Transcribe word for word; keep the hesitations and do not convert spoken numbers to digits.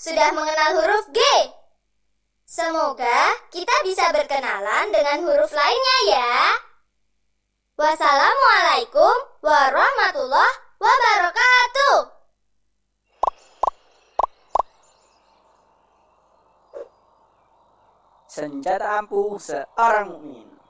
sudah mengenal huruf G. Semoga kita bisa berkenalan dengan huruf lainnya ya. Wassalamualaikum warahmatullahi wabarakatuh. Senjata ampuh seorang mukmin.